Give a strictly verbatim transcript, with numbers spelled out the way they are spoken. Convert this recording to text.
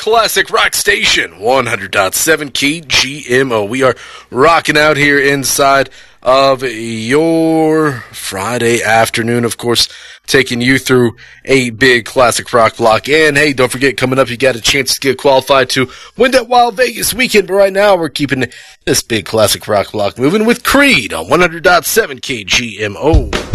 classic rock station, one hundred point seven K G M O. We are rocking out here inside of your Friday afternoon, of course, taking you through a big classic rock block. And hey, don't forget, coming up, you got a chance to get qualified to win that Wild Vegas weekend. But right now, we're keeping this big classic rock block moving with Creed on one hundred point seven K G M O.